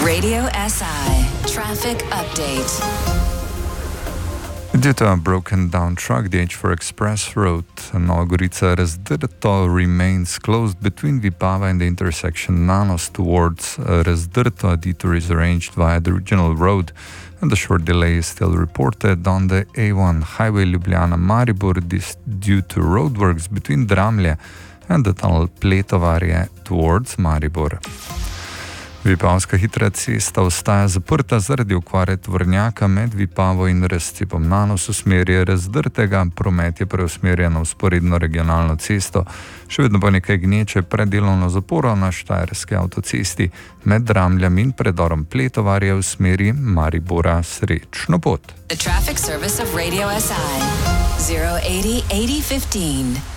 Radio SI Traffic Update. Due to a broken down truck, the H4 Express Road Nova Gorica-Razdrto remains closed between Vipava and the intersection Nanos towards Razdrto. A detour is arranged via the regional road, and a short delay is still reported on the A1 highway Ljubljana-Maribor. This due to roadworks between Dramlje and the tunnel Pletovarje towards Maribor. Vipavska hitra cesta ostaja zaprta zaradi okvare tovornjaka med Vipavo in razcepom Nanos v smeri Razdrtega. Promet je preusmerjen na vzporedno regionalno cesto. Še vedno pa nekaj gneče pred delovno zaporo na Štajerski avtocesti med Dramljem in predorom Pletovarje v smeri Maribora. Srečno pot. The traffic service of Radio SI 080 8015.